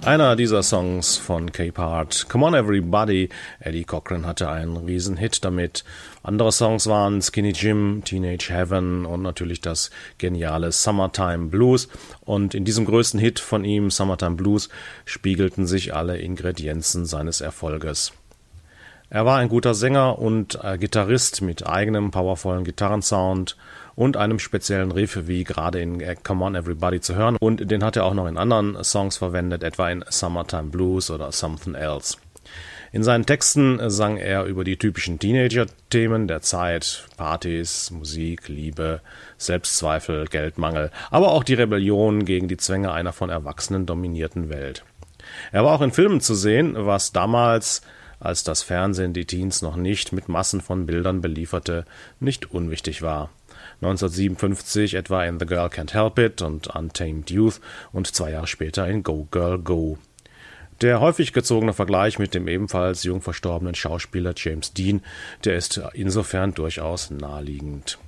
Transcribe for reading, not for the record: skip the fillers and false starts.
Einer dieser Songs von Cape Heart, Come On Everybody. Eddie Cochran hatte einen Riesenhit damit. Andere Songs waren Skinny Jim, Teenage Heaven und natürlich das geniale Summertime Blues. Und in diesem größten Hit von ihm, Summertime Blues, spiegelten sich alle Ingredienzen seines Erfolges. Er war ein guter Sänger und Gitarrist mit eigenem powervollen Gitarrensound und einem speziellen Riff, wie gerade in Come On Everybody zu hören. Und den hat er auch noch in anderen Songs verwendet, etwa in Summertime Blues oder Something Else. In seinen Texten sang er über die typischen Teenager-Themen der Zeit, Partys, Musik, Liebe, Selbstzweifel, Geldmangel, aber auch die Rebellion gegen die Zwänge einer von Erwachsenen dominierten Welt. Er war auch in Filmen zu sehen, was damals, als das Fernsehen die Teens noch nicht mit Massen von Bildern belieferte, nicht unwichtig war. 1957 etwa in The Girl Can't Help It und Untamed Youth und 2 Jahre später in Go Girl Go. Der häufig gezogene Vergleich mit dem ebenfalls jung verstorbenen Schauspieler James Dean, der ist insofern durchaus naheliegend.